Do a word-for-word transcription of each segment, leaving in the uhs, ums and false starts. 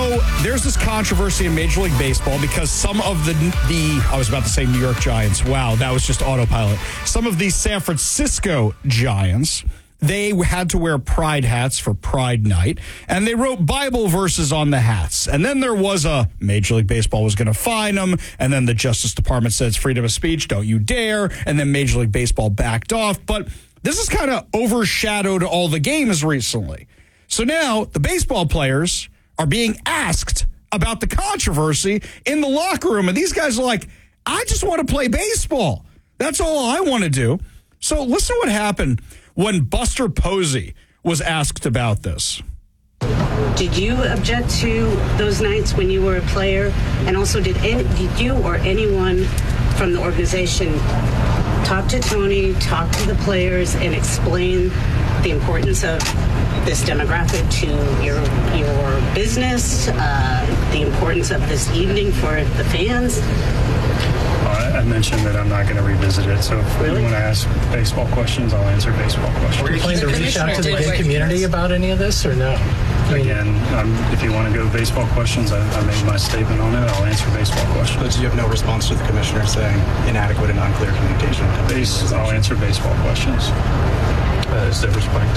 So there's this controversy in Major League Baseball because some of the, the I was about to say New York Giants. Wow, that was just autopilot. Some of the San Francisco Giants, they had to wear pride hats for Pride Night, and they wrote Bible verses on the hats. And then there was a Major League Baseball was going to fine them, and then the Justice Department says freedom of speech, don't you dare, and then Major League Baseball backed off. But this has kind of overshadowed all the games recently. So now the baseball players are being asked about the controversy in the locker room, and these guys are like, I just want to play baseball. That's all I want to do. So listen to what happened when Buster Posey was asked about this. Did you object to those nights when you were a player? And also, did, any, did you or anyone from the organization talk to Tony, talk to the players, and explain the importance of this demographic to your your business, uh, the importance of this evening for the fans? I mentioned that I'm not going to revisit it, so if Really? you want to ask baseball questions, I'll answer baseball questions. Were you planning to reach out to the gay community about any of this, or no? I mean, Again, um, if you want to go baseball questions, I, I made my statement on it. I'll answer baseball questions. But you have no response to the commissioner saying inadequate and unclear communication? Base, I'll answer baseball questions. Uh, is there respect?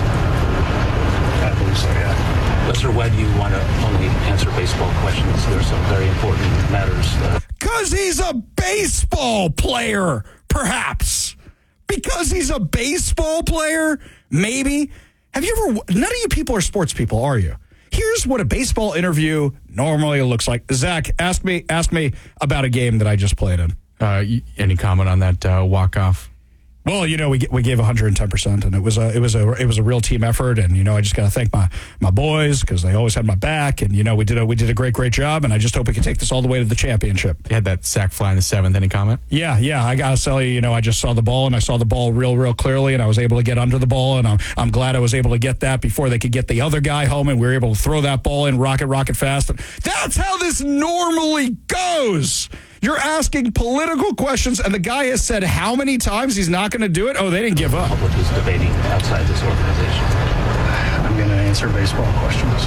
I believe so, yeah. Buster, why do you want to only answer baseball questions? There are some very important matters. Uh, Because he's a baseball player, perhaps. Because he's a baseball player, maybe. Have you ever, none of you people are sports people, are you? Here's what a baseball interview normally looks like. Zach, ask me ask me about a game that I just played in. Uh, any comment on that uh, walk-off? Well, you know, we we gave one hundred ten percent, and it was a it was a it was a real team effort, and you know, I just got to thank my my boys because they always had my back, and you know, we did a we did a great great job, and I just hope we can take this all the way to the championship. You had that sack fly in the seventh. Any comment? Yeah, yeah, I gotta tell you, you know, I just saw the ball, and I saw the ball real real clearly, and I was able to get under the ball, and I'm I'm glad I was able to get that before they could get the other guy home, and we were able to throw that ball in rocket rocket fast. And that's how this normally goes. You're asking political questions, and the guy has said how many times he's not going to do it? Oh, they didn't give up. public is debating outside this organization. I'm going to answer baseball questions.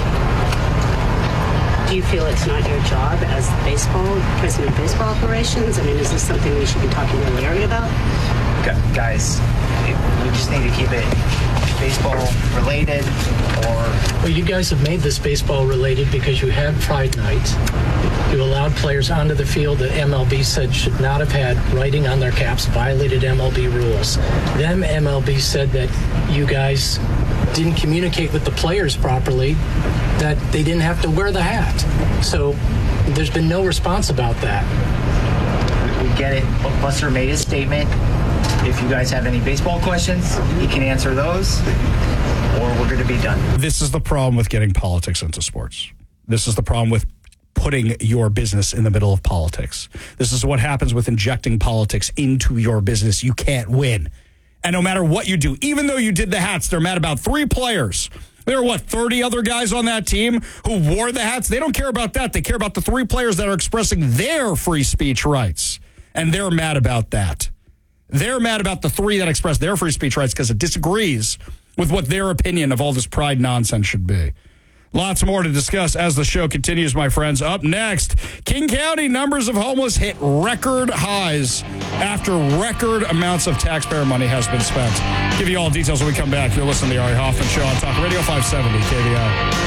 Do you feel it's not your job as baseball, president of baseball operations? I mean, is this something we should be talking to Larry about? Gu- Guys, it, we just need to keep it baseball related, or well, you guys have made this baseball related because you had Pride Night. You allowed players onto the field that M L B said should not have had writing on their caps, violated M L B rules. Then M L B said that you guys didn't communicate with the players properly, that they didn't have to wear the hat. So there's been no response about that. we, we get it. Buster made his statement. If you guys have any baseball questions, he can answer those, or we're going to be done. This is the problem with getting politics into sports. This is the problem with putting your business in the middle of politics. This is what happens with injecting politics into your business. You can't win. And no matter what you do, even though you did the hats, they're mad about three players. There are, what, thirty other guys on that team who wore the hats? They don't care about that. They care about the three players that are expressing their free speech rights. And they're mad about that. They're mad about the three that express their free speech rights because it disagrees with what their opinion of all this pride nonsense should be. Lots more to discuss as the show continues, my friends. Up next, King County numbers of homeless hit record highs after record amounts of taxpayer money has been spent. Give you all details when we come back. You're listening to the Ari Hoffman Show on Talk Radio five seventy K V I.